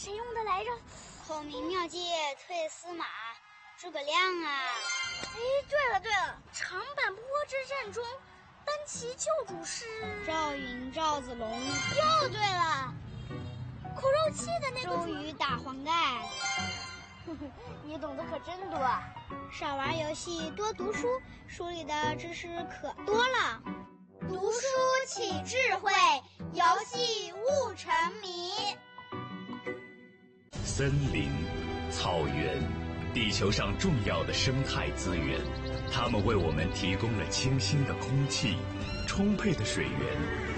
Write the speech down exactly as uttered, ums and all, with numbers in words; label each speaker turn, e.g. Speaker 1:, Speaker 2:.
Speaker 1: 谁用的来着？
Speaker 2: 孔明妙计退司马，诸葛亮啊！
Speaker 1: 哎，对了对了，长坂坡之战中，单骑救主是
Speaker 2: 赵云、赵子龙。
Speaker 1: 又对了，苦肉计的那个
Speaker 2: 周瑜打黄盖。
Speaker 1: 你懂得可真多。
Speaker 2: 少玩游戏，多读书，书里的知识可多了。
Speaker 1: 读书起智慧，游戏悟沉迷。
Speaker 3: 森林、草原，地球上重要的生态资源，它们为我们提供了清新的空气、充沛的水源、